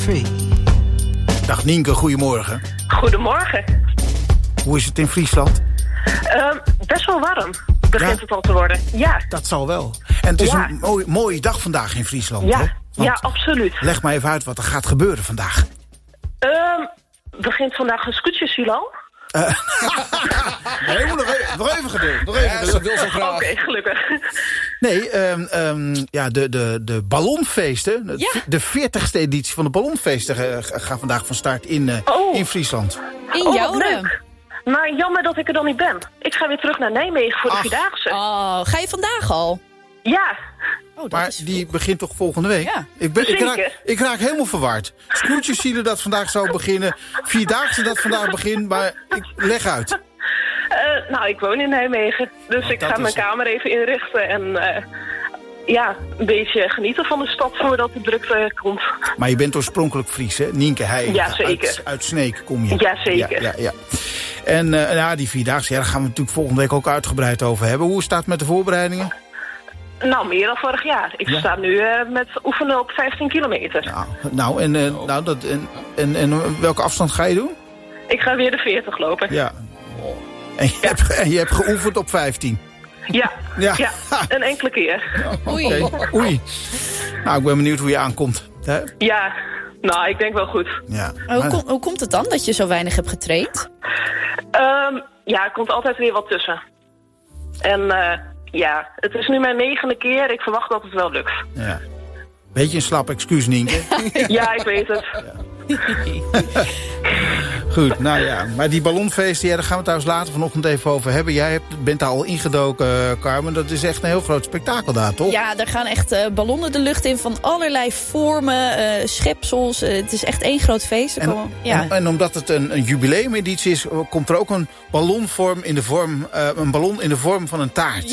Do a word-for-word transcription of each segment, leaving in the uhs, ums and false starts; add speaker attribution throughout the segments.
Speaker 1: twee. Dag Nienke, goedemorgen.
Speaker 2: Goedemorgen.
Speaker 1: Hoe is het in Friesland?
Speaker 2: Uh, best wel warm begint
Speaker 1: ja?
Speaker 2: het al te worden. Ja.
Speaker 1: Dat zal wel. En het is
Speaker 2: ja.
Speaker 1: een mooi, mooie dag vandaag in Friesland.
Speaker 2: Ja,
Speaker 1: hè?
Speaker 2: ja absoluut.
Speaker 1: Leg maar even uit wat er gaat gebeuren vandaag.
Speaker 2: Uh, begint vandaag een scootjesilo.
Speaker 1: Uh, nee, nog even, nog even geduld. Nog even geduld.
Speaker 3: Ja,
Speaker 2: Oké, okay, gelukkig.
Speaker 1: Nee, um, um, ja, de, de, de ballonfeesten, ja. de veertigste editie van de ballonfeesten uh, gaan vandaag van start in, uh, oh. in Friesland.
Speaker 2: In oh, Joure. Maar jammer dat ik er dan niet ben. Ik ga weer terug naar Nijmegen voor Ach. de Vierdaagse.
Speaker 4: Oh, ga je vandaag al?
Speaker 2: Ja.
Speaker 1: Oh, maar is... die begint toch volgende week?
Speaker 4: Ja.
Speaker 1: Ik, ben, ik, raak, ik raak helemaal verward. Scootjesielen dat vandaag zou beginnen. Vierdaagse dat vandaag begint, maar ik leg uit.
Speaker 2: Uh, nou, ik woon in Nijmegen. Dus oh, ik ga mijn kamer even inrichten. En uh, ja, een beetje genieten van de stad voordat de drukte komt.
Speaker 1: Maar je bent oorspronkelijk Fries, hè? Nienke Heij.
Speaker 2: Ja, zeker.
Speaker 1: Uit, uit Sneek kom je.
Speaker 2: Ja, zeker.
Speaker 1: Ja, ja, ja. En uh, ja, die Vierdaagse, ja, daar gaan we natuurlijk volgende week ook uitgebreid over hebben. Hoe staat het met de voorbereidingen?
Speaker 2: Nou, meer dan vorig jaar. Ik ja. sta nu uh, met oefenen op vijftien kilometer.
Speaker 1: Nou, nou, en, uh, nou dat, en, en, en welke afstand ga je doen?
Speaker 2: Ik ga weer de veertig lopen.
Speaker 1: Ja. En je, ja. hebt, en je hebt geoefend op vijftien?
Speaker 2: Ja, ja. ja. een enkele keer.
Speaker 4: Oei.
Speaker 1: Okay. Oei. Nou, ik ben benieuwd hoe je aankomt. Hè?
Speaker 2: Ja, nou, ik denk wel goed.
Speaker 1: Ja.
Speaker 4: Maar hoe, kom, hoe komt het dan dat je zo weinig hebt getraind?
Speaker 2: Um, ja, er komt altijd weer wat tussen. En... Uh, Ja, het is nu mijn negende keer. Ik verwacht dat het wel lukt.
Speaker 1: Ja. Beetje een slap excuus, Nienke.
Speaker 2: Ja, ik weet het. Ja.
Speaker 1: Goed, nou ja. Maar die ballonfeesten, ja, daar gaan we het trouwens later vanochtend even over hebben. Jij hebt, bent daar al ingedoken, Carmen. Dat is echt een heel groot spektakel daar, toch?
Speaker 4: Ja, er gaan echt uh, ballonnen de lucht in van allerlei vormen, uh, schepsels. Uh, het is echt één groot feest.
Speaker 1: En,
Speaker 4: komen, ja.
Speaker 1: en, en omdat het een, een jubileumeditie is, komt er ook een ballonvorm in de vorm, uh, een ballon in de vorm van een taart.
Speaker 4: Ja.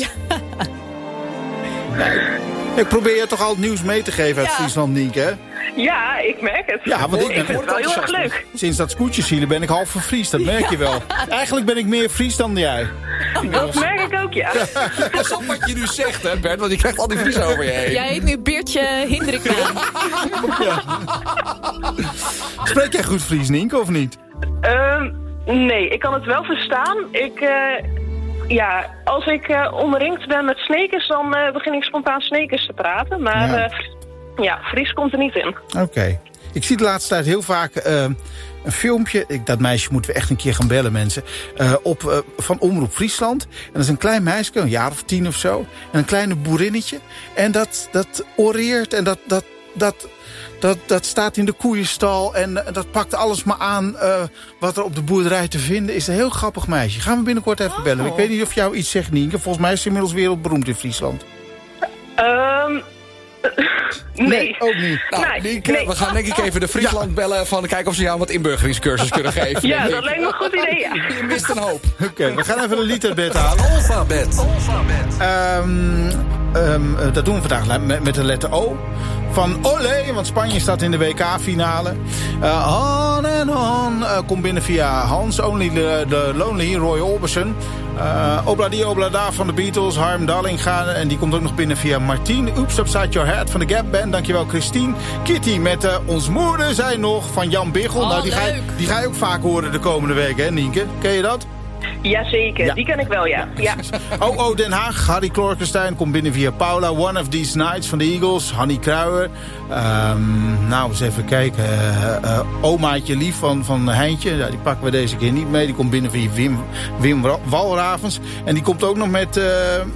Speaker 1: Nee. Ik probeer je toch al het nieuws mee te geven uit ja. Friesland, Nienke, hè?
Speaker 2: Ja, ik merk het.
Speaker 1: Ja, want ik,
Speaker 2: ik vind het wel heel erg leuk.
Speaker 1: Sinds dat scootjesielen ben ik half van Fries, dat merk ja. je wel. Eigenlijk ben ik meer Fries dan jij.
Speaker 2: Dat merk ik ook, ja.
Speaker 3: Pas op wat je nu zegt, hè, Bert, want je krijgt al die Fries over je heen.
Speaker 4: Jij heet nu Beertje Hindriknaam.
Speaker 1: Ja. Spreek jij goed Fries, Nienke, of niet?
Speaker 2: Um, nee, ik kan het wel verstaan. Ik... Uh... Ja, als ik uh, omringd ben met Sneekers, dan uh, begin ik spontaan Sneekers te praten. Maar ja, uh, ja Fries komt er niet in.
Speaker 1: Oké. Okay. Ik zie de laatste tijd heel vaak uh, een filmpje. Ik, dat meisje moeten we echt een keer gaan bellen, mensen. Uh, op, uh, van Omroep Friesland. En dat is een klein meisje, een jaar of tien of zo. En een kleine boerinnetje. En dat, dat oreert en dat... dat, dat Dat, dat staat in de koeienstal en uh, dat pakt alles maar aan uh, wat er op de boerderij te vinden is. Een heel grappig meisje. Gaan we binnenkort even oh. bellen. Ik weet niet of jou iets zegt, Nienke. Volgens mij is ze inmiddels wereldberoemd in Friesland.
Speaker 2: Um, nee.
Speaker 1: nee. Ook niet.
Speaker 3: Nou,
Speaker 2: nee.
Speaker 3: Nienke,
Speaker 2: nee.
Speaker 3: we gaan denk ik even de Friesland ja. bellen van kijken of ze jou wat inburgeringscursus kunnen geven.
Speaker 2: Ja, dat lijkt me een goed idee, ja.
Speaker 3: Je mist een hoop.
Speaker 1: Oké, okay, we gaan even een lied uit bed halen.
Speaker 3: Alphabet.
Speaker 1: Um, um, uh, dat doen we vandaag met, met de letter O. Van Olé, want Spanje staat in de W K-finale. Uh, on and on uh, komt binnen via Hans, Only the, the Lonely, Roy Orbison. Uh, Obladi Oblada van de Beatles, Harm Dallinga. En die komt ook nog binnen via Martien. Oops, Upside Your Head van de Gap Band. Dankjewel, Christine. Kitty met uh, Ons Moeder zijn nog van Jan Biggel.
Speaker 4: Oh,
Speaker 1: nou, die, ga je, die ga je ook vaak horen de komende week, hè, Nienke? Ken je dat?
Speaker 2: Jazeker, ja. Die ken ik wel, ja. ja.
Speaker 1: Oh, oh, Den Haag. Harry Klorkenstein komt binnen via Paula. One of These Nights van de Eagles. Hanny Kruijer. Um, nou, eens even kijken. Uh, uh, Omaatje Lief van, van Heintje. Ja, die pakken we deze keer niet mee. Die komt binnen via Wim, Wim Walravens. En die komt ook nog met, uh,